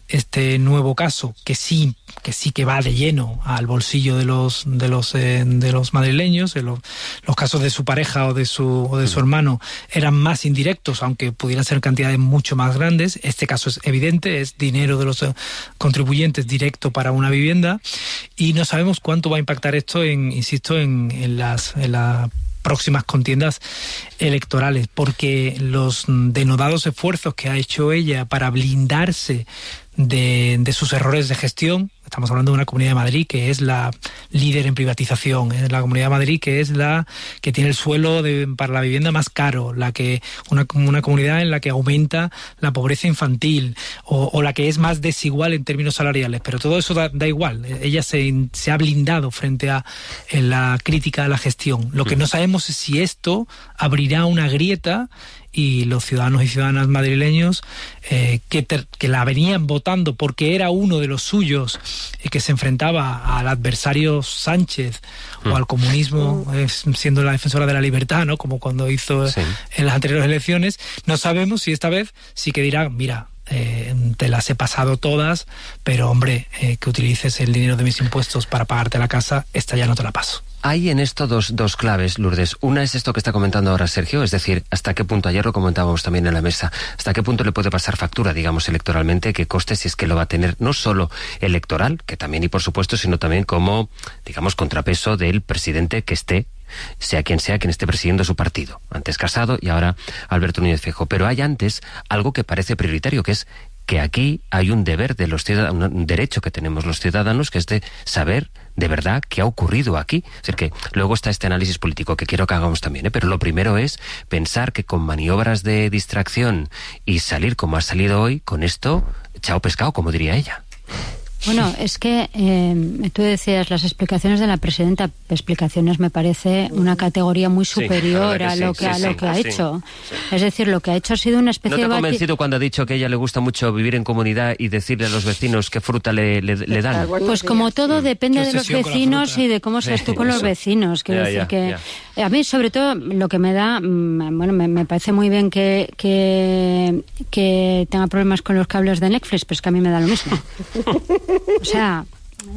este nuevo caso, que sí que va de lleno al bolsillo de los madrileños. Los casos de su pareja o de su hermano eran más indirectos, aunque pudieran ser cantidades mucho más grandes. Este caso es evidente, es dinero de los contribuyentes directo para una vivienda, y no sabemos cuánto va a impactar esto en las próximas contiendas electorales, porque los denodados esfuerzos que ha hecho ella para blindarse de sus errores de gestión. Estamos hablando de una Comunidad de Madrid que es la líder en privatización, es la Comunidad de Madrid que es la que tiene el suelo para la vivienda más caro, una comunidad en la que aumenta la pobreza infantil, o la que es más desigual en términos salariales. Pero todo eso da igual. Ella se ha blindado frente a la crítica a la gestión. Lo que no sabemos es si esto abrirá una grieta y los ciudadanos y ciudadanas madrileños que la venían votando porque era uno de los suyos que se enfrentaba al adversario Sánchez o al comunismo, siendo la defensora de la libertad, ¿no? Como cuando hizo en las anteriores elecciones. No sabemos si esta vez sí que dirá, mira, te las he pasado todas, pero hombre, que utilices el dinero de mis impuestos para pagarte la casa, esta ya no te la paso. Hay en esto dos claves, Lourdes. Una es esto que está comentando ahora Sergio, es decir, hasta qué punto, ayer lo comentábamos también en la mesa, hasta qué punto le puede pasar factura, digamos, electoralmente, que coste si es que lo va a tener no solo electoral, que también y por supuesto, sino también como, digamos, contrapeso del presidente que esté, sea quien esté presidiendo su partido. Antes Casado y ahora Alberto Núñez Feijóo. Pero hay antes algo que parece prioritario, que es que aquí hay un deber de los ciudadanos, un derecho que tenemos los ciudadanos, que es de saber de verdad qué ha ocurrido aquí. Es decir, que luego está este análisis político que quiero que hagamos también, pero lo primero es pensar que con maniobras de distracción y salir como ha salido hoy, con esto, chao pescado, como diría ella. Bueno, es que tú decías las explicaciones de la presidenta. Explicaciones me parece una categoría muy superior a lo que ha hecho. Es decir, lo que ha hecho ha sido una especie de... ¿No te ha convencido cuando ha dicho que a ella le gusta mucho vivir en comunidad y decirle a los vecinos qué fruta le dan? Pues como todo depende de los vecinos y de cómo seas tú con los vecinos. Quiero decir que a mí, sobre todo, lo que me da... Bueno, me parece muy bien que tenga problemas con los cables de Netflix, pero es que a mí me da lo mismo. O sea,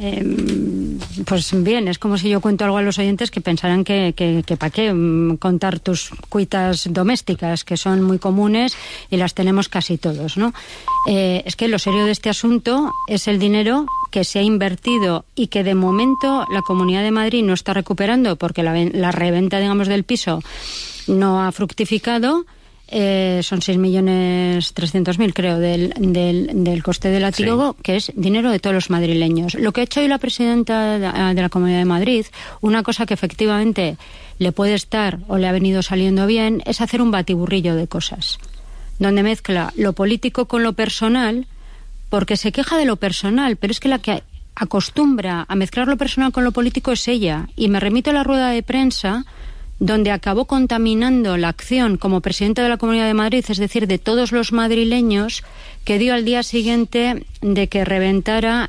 pues bien, es como si yo cuento algo a los oyentes que pensarán que para qué contar tus cuitas domésticas, que son muy comunes y las tenemos casi todos, ¿no? Es que lo serio de este asunto es el dinero que se ha invertido y que de momento la Comunidad de Madrid no está recuperando porque la reventa, digamos, del piso no ha fructificado. Son 6.300.000, creo, del coste del latílogo, que es dinero de todos los madrileños. Lo que ha hecho hoy la presidenta de la Comunidad de Madrid, una cosa que efectivamente le puede estar o le ha venido saliendo bien, es hacer un batiburrillo de cosas, donde mezcla lo político con lo personal, porque se queja de lo personal, pero es que la que acostumbra a mezclar lo personal con lo político es ella. Y me remito a la rueda de prensa donde acabó contaminando la acción como presidenta de la Comunidad de Madrid, es decir, de todos los madrileños, que dio al día siguiente de que reventara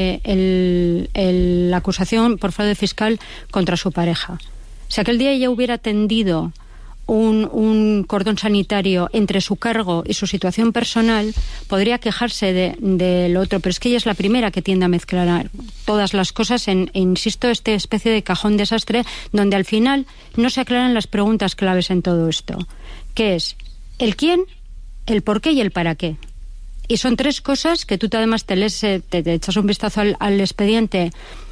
la acusación por fraude fiscal contra su pareja. Si aquel día ella hubiera tendido un cordón sanitario entre su cargo y su situación personal, podría quejarse del otro, pero es que ella es la primera que tiende a mezclar todas las cosas insisto, esta especie de cajón desastre donde al final no se aclaran las preguntas claves en todo esto, que es el quién, el por qué y el para qué. Y son tres cosas que tú además te lees, te echas un vistazo al expediente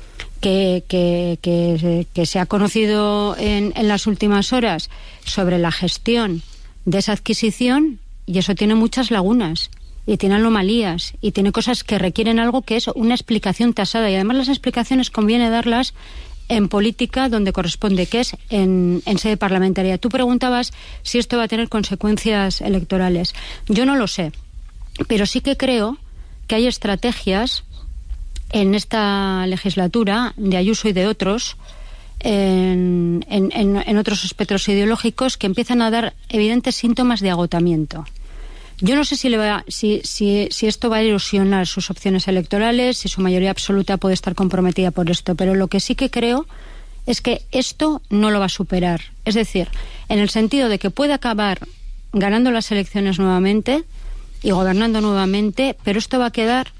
que se ha conocido en las últimas horas sobre la gestión de esa adquisición, y eso tiene muchas lagunas y tiene anomalías y tiene cosas que requieren algo que es una explicación tasada, y además las explicaciones conviene darlas en política donde corresponde, que es en sede parlamentaria. Tú preguntabas si esto va a tener consecuencias electorales. Yo no lo sé, pero sí que creo que hay estrategias en esta legislatura de Ayuso y de otros en otros espectros ideológicos que empiezan a dar evidentes síntomas de agotamiento. Yo no sé si esto va a erosionar sus opciones electorales, si su mayoría absoluta puede estar comprometida por esto, pero lo que sí que creo es que esto no lo va a superar. Es decir, en el sentido de que puede acabar ganando las elecciones nuevamente y gobernando nuevamente, pero esto va a quedar